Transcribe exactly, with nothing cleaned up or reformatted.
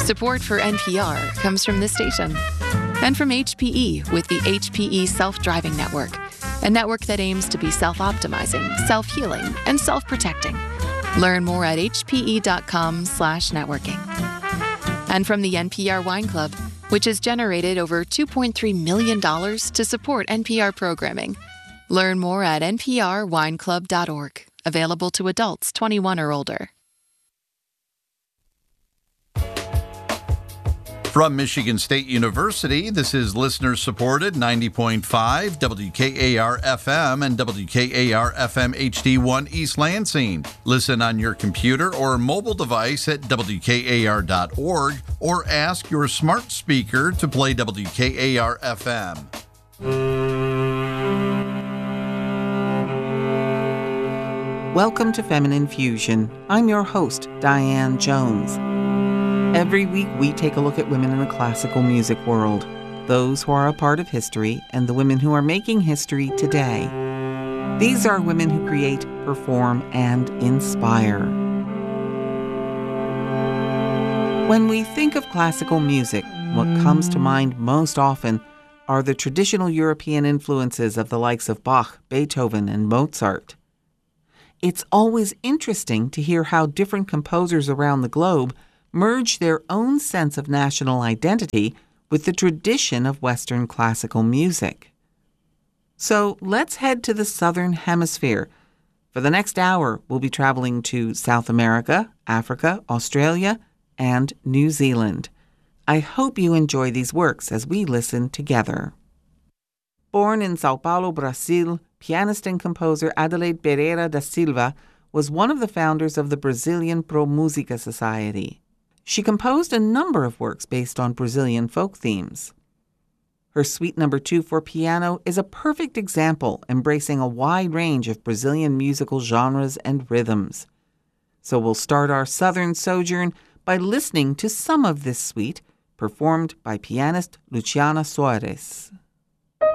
Support for N P R comes from this station and from H P E with the H P E Self-Driving Network, a network that aims to be self-optimizing, self-healing, and self-protecting. Learn more at hpe.com slash networking. And from the N P R Wine Club, which has generated over two point three million dollars to support N P R programming. Learn more at n p r wine club dot org. Available to adults twenty-one or older. From Michigan State University, this is listener-supported ninety point five W K A R F M and W K A R F M H D one East Lansing. Listen on your computer or mobile device at W K A R dot org or ask your smart speaker to play W K A R F M. Welcome to Feminine Fusion. I'm your host, Diane Jones. Every week, we take a look at women in the classical music world, those who are a part of history and the women who are making history today. These are women who create, perform, and inspire. When we think of classical music, what comes to mind most often are the traditional European influences of the likes of Bach, Beethoven, and Mozart. It's always interesting to hear how different composers around the globe merge their own sense of national identity with the tradition of Western classical music. So let's head to the Southern Hemisphere. For the next hour, we'll be traveling to South America, Africa, Australia, and New Zealand. I hope you enjoy these works as we listen together. Born in Sao Paulo, Brazil, pianist and composer Adelaide Pereira da Silva was one of the founders of the Brazilian Pro Música Society. She composed a number of works based on Brazilian folk themes. Her Suite Number Two for piano is a perfect example, embracing a wide range of Brazilian musical genres and rhythms. So we'll start our Southern sojourn by listening to some of this suite, performed by pianist Luciana Soares.